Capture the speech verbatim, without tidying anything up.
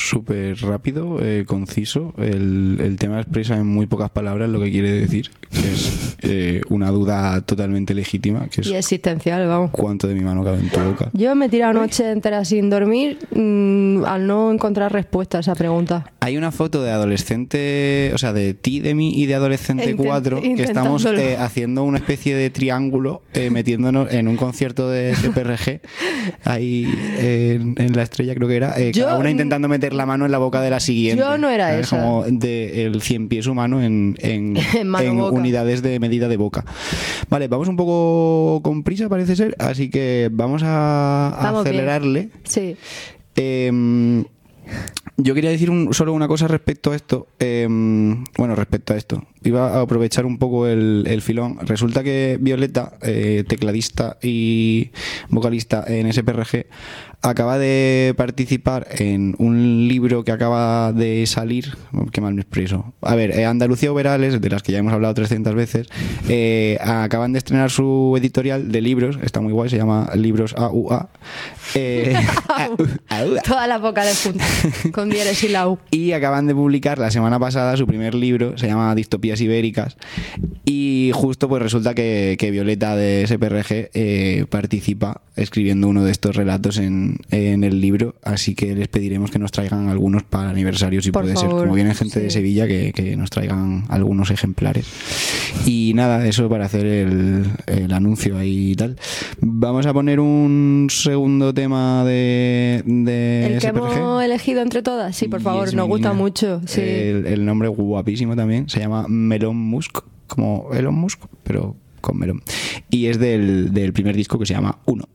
súper rápido, eh, conciso. El, el tema expresa en muy pocas palabras lo que quiere decir, que es eh, una duda totalmente legítima, que es Y existencial, vamos. ¿cuánto de mi mano cabe en tu boca? Yo me he tirado noche entera sin dormir mmm, al no encontrar respuesta a esa pregunta. Hay una foto de adolescente, o sea, de ti, de mí y de adolescente Intent- cuatro, que estamos intentándolo. eh, haciendo una especie de triángulo, eh, metiéndonos en un concierto de C P R G, ahí eh, en, en La Estrella creo que era, eh, Yo- cada una intentando meter la mano en la boca de la siguiente. Yo no era Eh, esa. Como de el cien pies humano en, en, En mano en boca. unidades de medida de boca. Vale, vamos un poco con prisa, parece ser, así que vamos a, a Vamos bien. acelerarle. Sí. Eh, yo quería decir un- solo una cosa respecto a esto. Eh, bueno, respecto a esto. Iba a aprovechar un poco el, el filón. Resulta que Violeta, eh, tecladista y vocalista en S P R G, acaba de participar en un libro que acaba de salir. Qué mal me expreso. A ver, eh, Andalucía Overales, de las que ya hemos hablado trescientas veces, eh, acaban de estrenar su editorial de libros. Está muy guay, se llama Libros A U A. Eh, A U A. Todas las vocales juntas, con diéresis y la U. Y acaban de publicar la semana pasada su primer libro, se llama Distopías Ibéricas. Y justo pues resulta que, que Violeta de S P R G eh, participa escribiendo uno de estos relatos en, en el libro. Así que les pediremos que nos traigan algunos para el aniversario, si Por puede ser. favor, Como viene gente sí. de Sevilla, que, que nos traigan algunos ejemplares. Y nada, eso para hacer el, el anuncio ahí y tal. Vamos a poner un segundo tema de, de El que S P R G. hemos elegido entre todas, sí, por favor, Yes, nos gusta menina. mucho. Sí. El, el nombre guapísimo también. Se llama Melon Musk, como Elon Musk, pero con melón. Y es del, del primer disco que se llama Uno.